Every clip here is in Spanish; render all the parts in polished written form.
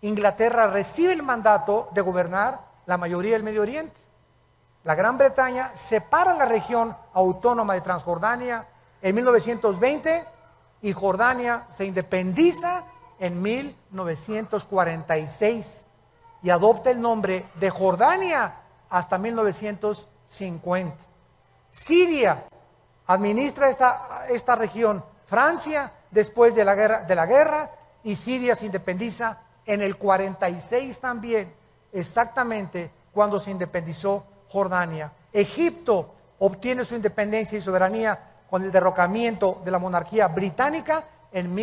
Inglaterra recibe el mandato de gobernar la mayoría del Medio Oriente. La Gran Bretaña separa la región autónoma de Transjordania en 1920 y Jordania se independiza en 1946 y adopta el nombre de Jordania hasta 1950. Siria administra esta región, Francia, después de la guerra, y Siria se independiza en el 46 también, exactamente cuando se independizó Jordania. Egipto obtiene su independencia y soberanía con el derrocamiento de la monarquía británica en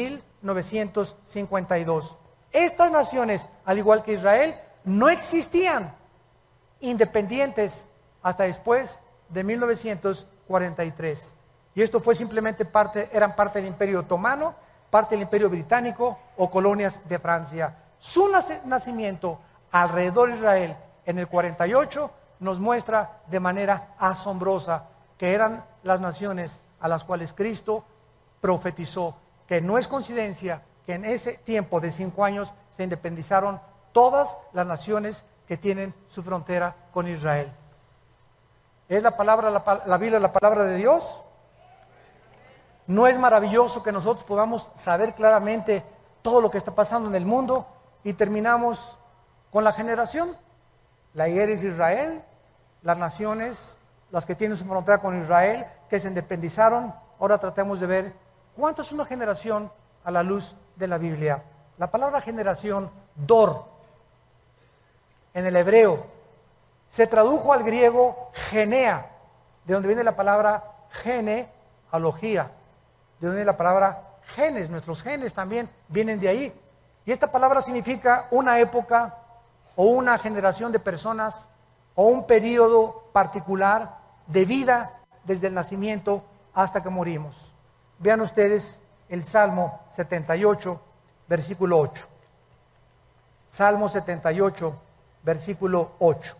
1952. Estas naciones, al igual que Israel, no existían independientes hasta después de 1943. Y esto fue simplemente eran parte del Imperio Otomano, parte del Imperio Británico o colonias de Francia. Su nacimiento alrededor de Israel en el 48 nos muestra de manera asombrosa que eran las naciones a las cuales Cristo profetizó, que no es coincidencia que en ese tiempo de 5 años se independizaron todas las naciones que tienen su frontera con Israel. ¿Es la Biblia la palabra de Dios? ¿No es maravilloso que nosotros podamos saber claramente todo lo que está pasando en el mundo? Y terminamos con la generación. La higuera es Israel, las naciones, las que tienen su frontera con Israel, que se independizaron. Ahora tratemos de ver cuánto es una generación a la luz de la Biblia. La palabra generación, dor, en el hebreo, se tradujo al griego genea, de donde viene la palabra genealogía, de donde viene la palabra genes. Nuestros genes también vienen de ahí. Y esta palabra significa una época o una generación de personas o un periodo particular de vida desde el nacimiento hasta que morimos. Vean ustedes el Salmo 78, versículo 8. Salmo 78, versículo 8.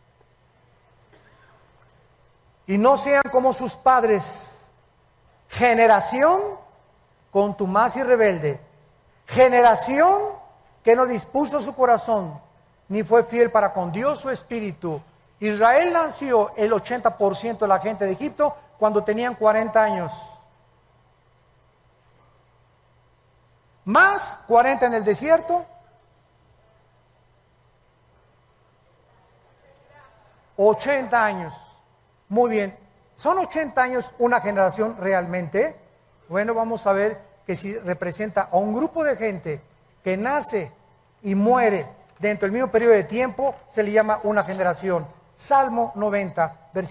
Y no sean como sus padres, generación contumaz y rebelde, generación que no dispuso su corazón, ni fue fiel para con Dios su espíritu. Israel nació el 80% de la gente de Egipto cuando tenían 40 años. Más 40 en el desierto. 80 años. Muy bien. ¿Son 80 años una generación realmente? Bueno, vamos a ver que si representa a un grupo de gente que nace y muere dentro del mismo periodo de tiempo, se le llama una generación. Salmo 90, versículo